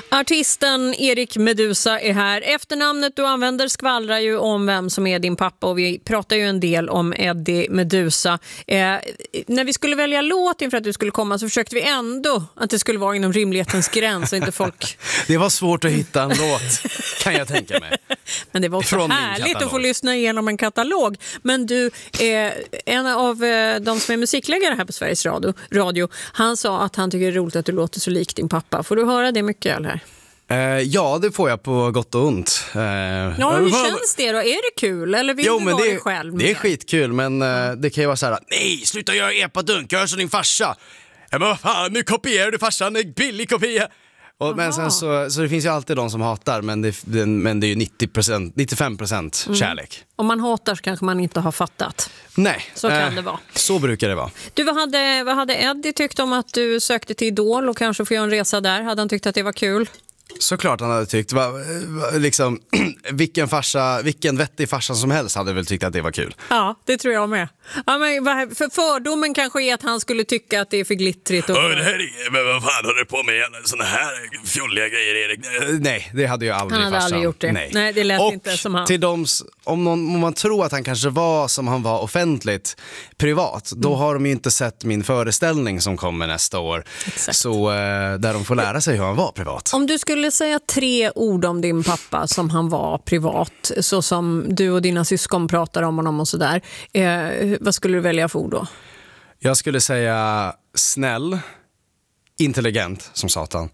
Artisten Erik Meduza är här. Efternamnet du använder skvallrar ju om vem som är din pappa och vi pratar ju en del om Eddie Meduza. När vi skulle välja låt inför att du skulle komma så försökte vi ändå att det skulle vara inom rimlighetens gräns och inte folk... Det var svårt att hitta en låt, kan jag tänka mig. Men det var också härligt att få lyssna igenom en katalog. Men du, en av de som är musikläggare här på Sveriges Radio, han sa att han tycker det är roligt att du låter så lik din pappa. Får du höra det mycket eller? Ja, det får jag på gott och ont. Hur känns det då? Är det kul? Eller vill du vara det själv? Det är skitkul, men det kan ju vara så här: nej, sluta göra epadunk, gör som din farsa. Men vad fan, nu kopierar du farsan, en billig kopia. Men sen så det finns ju alltid de som hatar, men det är ju 95% kärlek. Om man hatar så kanske man inte har fattat. Nej, så kan det vara. Så brukar det vara. Du, vad hade Eddie tyckt om att du sökte till Idol och kanske få göra en resa där? Hade han tyckt att det var kul? Såklart han hade tyckt. Liksom, vilken vettig farsa som helst hade väl tyckt att det var kul. Ja, det tror jag med. Ja, men för fördomen kanske är att han skulle tycka att det är för glittrigt. Och... det här är, men vad fan håller du på med såna här fjolliga grejer, Erik? Nej, det hade ju aldrig han hade aldrig gjort det. Nej, det lät inte som han. Till om man tror att han kanske var som han var offentligt privat, då har de ju inte sett min föreställning som kommer nästa år. Exakt. Så där de får lära sig hur han var privat. Om du skulle säga 3 ord om din pappa som han var privat, så som du och dina syskon pratar om honom och sådär, vad skulle du välja för ord då? Jag skulle säga snäll, intelligent som satan.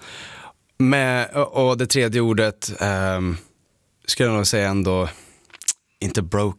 Och det tredje ordet skulle jag nog säga ändå, inte broke,